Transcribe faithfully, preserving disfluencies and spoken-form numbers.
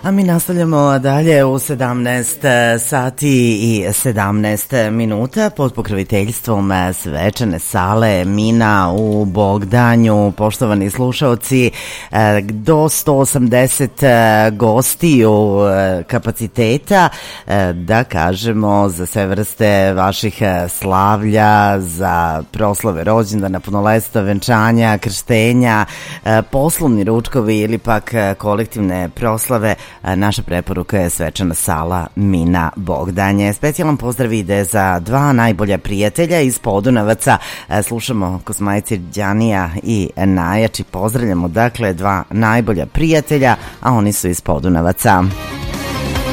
A mi nastavljamo dalje u sedamnaest sati i sedamnaest minuta pod pokroviteljstvom svečane sale Mina u Bogdanju. Poštovani slušaoci, do sto osamdeset gostiju kapaciteta, da kažemo, za sve vrste vaših slavlja, za proslave rođendana, punoletstva, venčanja, krštenja, poslovni ručkovi ili pak kolektivne proslave. Naša preporuka je svečana sala Mina Bogdanje. Specijalan pozdrav ide za dva najbolja prijatelja iz Podunovaca. Slušamo Kosmajci Đanija i Najači. Pozdravljamo dakle dva najbolja prijatelja, a oni su iz Podunovaca.